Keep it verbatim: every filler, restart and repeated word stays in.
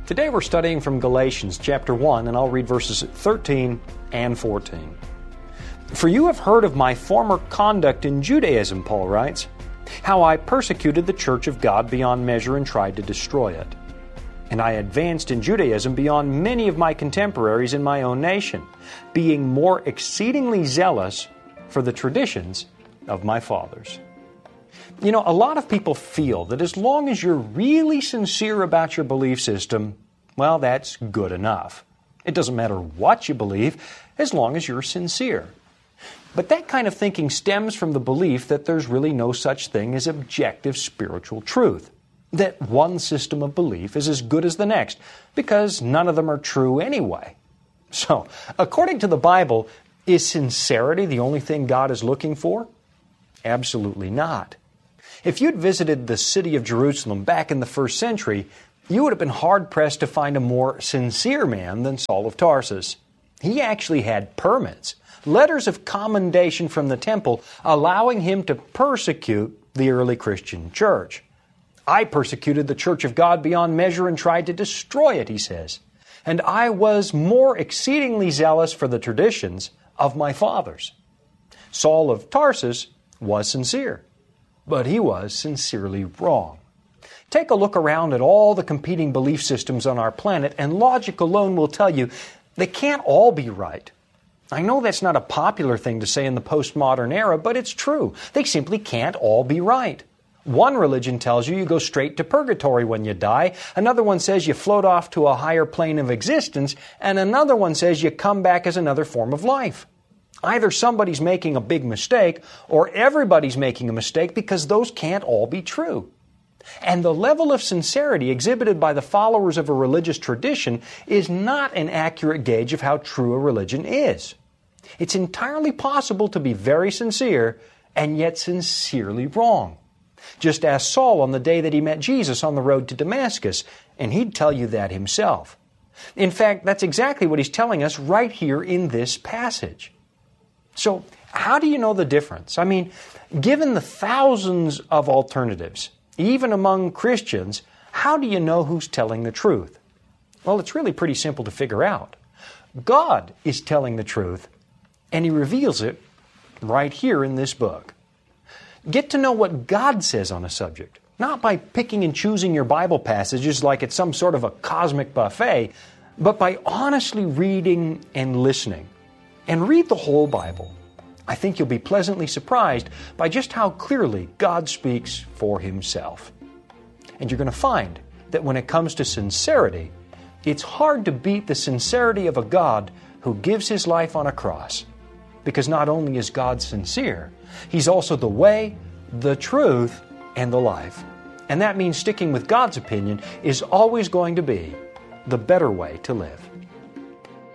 Today we're studying from Galatians chapter one, and I'll read verses thirteen and fourteen. For you have heard of my former conduct in Judaism, Paul writes, how I persecuted the church of God beyond measure and tried to destroy it. And I advanced in Judaism beyond many of my contemporaries in my own nation, being more exceedingly zealous for the traditions of my fathers. You know, a lot of people feel that as long as you're really sincere about your belief system, well, that's good enough. It doesn't matter what you believe, as long as you're sincere. But that kind of thinking stems from the belief that there's really no such thing as objective spiritual truth, that one system of belief is as good as the next, because none of them are true anyway. So, according to the Bible, is sincerity the only thing God is looking for? Absolutely not. If you'd visited the city of Jerusalem back in the first century, you would have been hard-pressed to find a more sincere man than Saul of Tarsus. He actually had permits, letters of commendation from the temple, allowing him to persecute the early Christian church. I persecuted the church of God beyond measure and tried to destroy it, he says. And I was more exceedingly zealous for the traditions of my fathers. Saul of Tarsus was sincere, but he was sincerely wrong. Take a look around at all the competing belief systems on our planet, and logic alone will tell you they can't all be right. I know that's not a popular thing to say in the postmodern era, but it's true. They simply can't all be right. One religion tells you you go straight to purgatory when you die, another one says you float off to a higher plane of existence, and another one says you come back as another form of life. Either somebody's making a big mistake, or everybody's making a mistake, because those can't all be true. And the level of sincerity exhibited by the followers of a religious tradition is not an accurate gauge of how true a religion is. It's entirely possible to be very sincere and yet sincerely wrong. Just ask Saul on the day that he met Jesus on the road to Damascus, and he'd tell you that himself. In fact, that's exactly what he's telling us right here in this passage. So, how do you know the difference? I mean, given the thousands of alternatives, even among Christians, how do you know who's telling the truth? Well, it's really pretty simple to figure out. God is telling the truth, and He reveals it right here in this book. Get to know what God says on a subject, not by picking and choosing your Bible passages like it's some sort of a cosmic buffet, but by honestly reading and listening. And read the whole Bible. I think you'll be pleasantly surprised by just how clearly God speaks for Himself. And you're going to find that when it comes to sincerity, it's hard to beat the sincerity of a God who gives His life on a cross. Because not only is God sincere, He's also the way, the truth, and the life. And that means sticking with God's opinion is always going to be the better way to live.